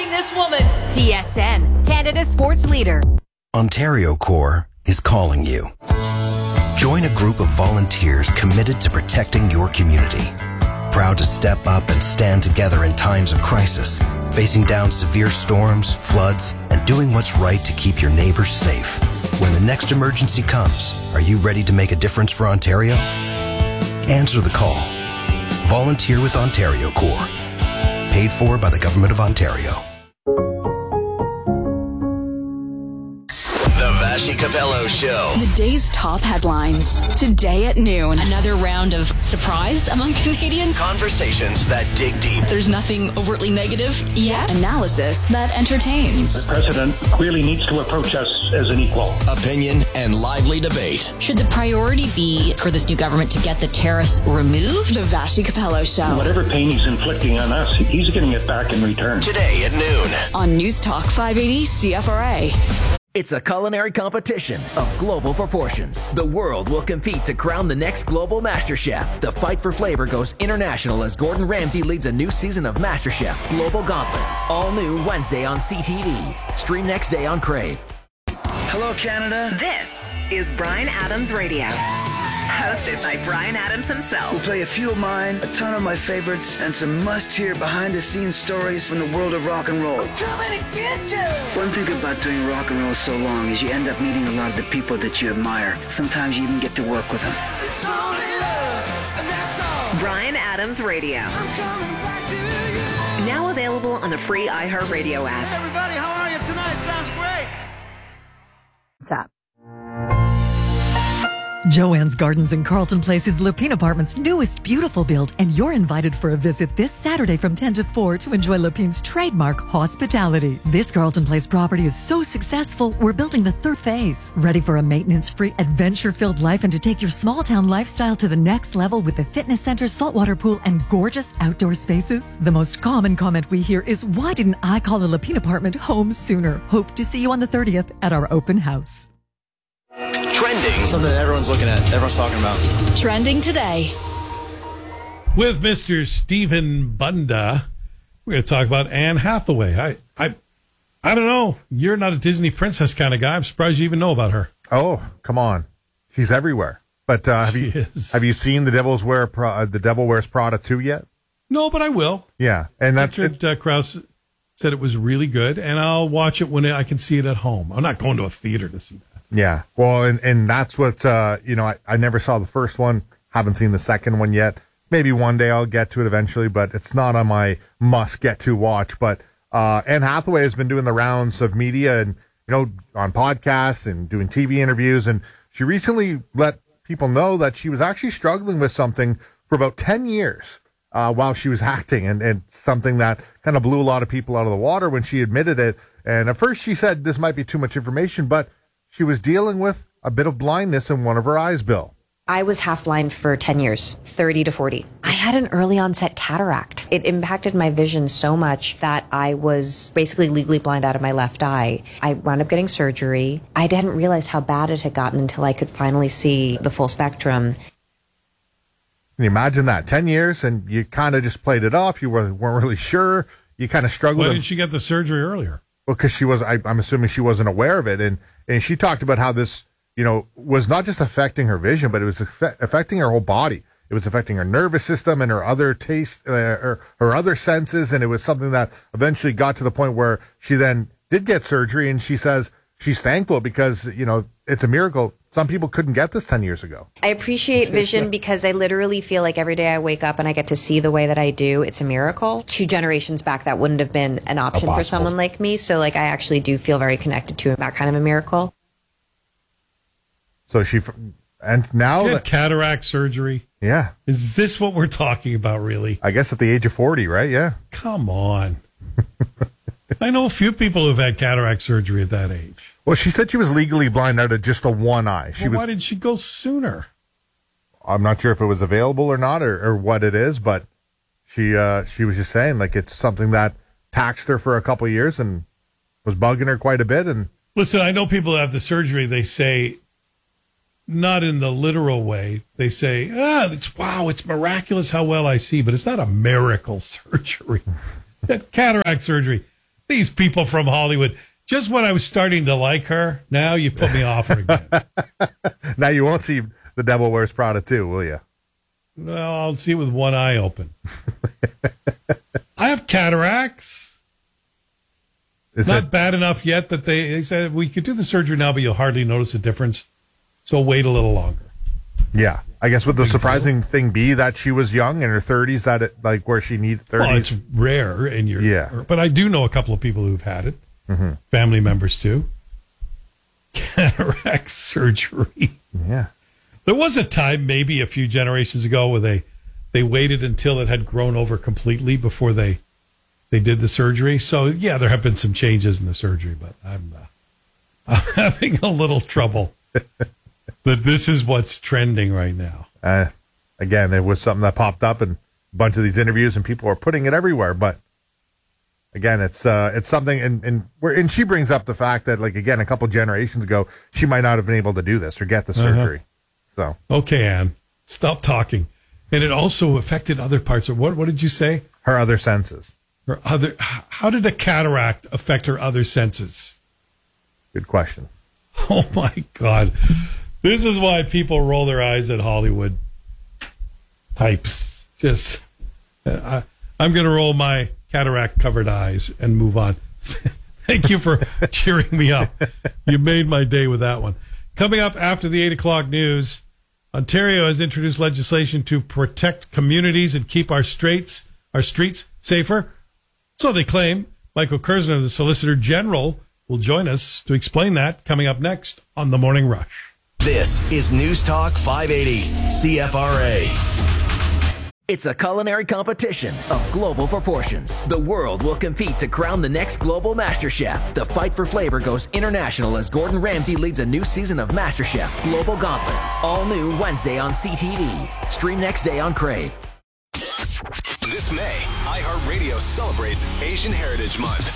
protecting this woman. TSN, Canada's sports leader. Ontario Corps is calling you. Join a group of volunteers committed to protecting your community. Proud to step up and stand together in times of crisis, facing down severe storms, floods, and doing what's right to keep your neighbors safe. When the next emergency comes, are you ready to make a difference for Ontario? Answer the call. Volunteer with Ontario Corps. Paid for by the Government of Ontario. The Vassy Capello Show. The day's top headlines. Today at noon. Another round of surprise among Canadians. Conversations that dig deep. There's nothing overtly negative yet. Analysis that entertains. The president clearly needs to approach us as an equal. Opinion and lively debate. Should the priority be for this new government to get the tariffs removed? The Vassy Capello Show. Whatever pain he's inflicting on us, he's getting it back in return. Today at noon. On News Talk 580 CFRA. It's a culinary competition of global proportions. The world will compete to crown the next global MasterChef. The fight for flavor goes international as Gordon Ramsay leads a new season of MasterChef Global Gauntlet. All new Wednesday on CTV. Stream next day on Crave. Hello, Canada. This is Bryan Adams Radio. Hosted by Bryan Adams himself. We'll play a few of mine, a ton of my favorites, and some must-hear behind-the-scenes stories from the world of rock and roll. We're coming to get you! One thing about doing rock and roll so long is you end up meeting a lot of the people that you admire. Sometimes you even get to work with them. It's only love, and that's all. Bryan Adams Radio. I'm coming back to you. Now available on the free iHeartRadio app. Hey everybody, how are you tonight? Sounds great. What's up? Joanne's Gardens in Carlton Place is Lapine Apartments' newest beautiful build, and you're invited for a visit this Saturday from 10 to 4 to enjoy Lapine's trademark hospitality. This Carlton Place property is so successful, we're building the third phase. Ready for a maintenance-free, adventure-filled life and to take your small-town lifestyle to the next level with a fitness center, saltwater pool, and gorgeous outdoor spaces? The most common comment we hear is, why didn't I call a Lapine apartment home sooner? Hope to see you on the 30th at our open house. Trending. Something that everyone's looking at, everyone's talking about. Trending today. With Mr. Stephen Bunda, we're going to talk about Anne Hathaway. I don't know. You're not a Disney princess kind of guy. I'm surprised you even know about her. Oh, come on. She's everywhere. But have you seen The Devil Wears Prada 2 yet? No, but I will. Yeah. And that's Richard Krause said it was really good, and I'll watch it when I can see it at home. I'm not going to a theater to see that. Yeah, well, and that's what, I never saw the first one, haven't seen the second one yet. Maybe one day I'll get to it eventually, but it's not on my must-get-to watch. But Anne Hathaway has been doing the rounds of media and, on podcasts and doing TV interviews, and she recently let people know that she was actually struggling with something for about 10 years while she was acting, and something that kind of blew a lot of people out of the water when she admitted it. And at first she said this might be too much information, but she was dealing with a bit of blindness in one of her eyes, Bill. I was half blind for 10 years, 30 to 40. I had an early onset cataract. It impacted my vision so much that I was basically legally blind out of my left eye. I wound up getting surgery. I hadn't realized how bad it had gotten until I could finally see the full spectrum. Can you imagine that? 10 years and you kind of just played it off. You weren't really sure. You kind of struggled. Why didn't she get the surgery earlier? Well, because I'm assuming she wasn't aware of it. And she talked about how this, was not just affecting her vision, but it was affecting her whole body. It was affecting her nervous system and her other her other senses. And it was something that eventually got to the point where she then did get surgery. And she says she's thankful because, it's a miracle. Some people couldn't get this 10 years ago. I appreciate vision because I literally feel like every day I wake up and I get to see the way that I do. It's a miracle. 2 generations back, that wouldn't have been an option for someone like me. So I actually do feel very connected to that kind of a miracle. So and now you had cataract surgery. Yeah. Is this what we're talking about, really? I guess at the age of 40, right? Yeah. Come on. I know a few people who've had cataract surgery at that age. Well, she said she was legally blind out of just the one eye. Why did she go sooner? I'm not sure if it was available or not, or what it is, but she was just saying it's something that taxed her for a couple of years and was bugging her quite a bit. And listen, I know people who have the surgery. They say, not in the literal way. They say, it's miraculous how well I see, but it's not a miracle surgery. That cataract surgery. These people from Hollywood. Just when I was starting to like her, now you put me off her again. Now you won't see The Devil Wears Prada 2, will you? Well, I'll see it with one eye open. I have cataracts. It's not bad enough yet that they said we could do the surgery now, but you'll hardly notice a difference. So wait a little longer. Yeah. I guess would the surprising thing be that she was young in her 30s, that it, like where she needed 30s? Well, it's rare in your... Yeah. But I do know a couple of people who've had it. Mm-hmm. Family members too. Cataract surgery. Yeah. There was a time, maybe a few generations ago, where they waited until it had grown over completely before they did the surgery. So, yeah, there have been some changes in the surgery, but I'm having a little trouble that this is what's trending right now. Again, it was something that popped up in a bunch of these interviews, and people are putting it everywhere. But again, it's something, and she brings up the fact that, like, again, a couple generations ago, she might not have been able to do this or get the surgery. So okay, Anne, stop talking. And it also affected other parts of what did you say? Her other senses. How did a cataract affect her other senses? Good question. Oh my God. This is why people roll their eyes at Hollywood types. Just, I'm going to roll my cataract covered eyes and move on. Thank you for cheering me up. You made my day with that one. Coming up after the 8 o'clock news, Ontario has introduced legislation to protect communities and keep our streets safer. So they claim. Michael Kersner, the Solicitor General, will join us to explain that coming up next on The Morning Rush. This is News Talk 580 CFRA. It's a culinary competition of global proportions. The world will compete to crown the next global MasterChef. The fight for flavor goes international as Gordon Ramsay leads a new season of MasterChef Global Gauntlet. All new Wednesday on CTV. Stream next day on Crave. This May, iHeartRadio celebrates Asian Heritage Month.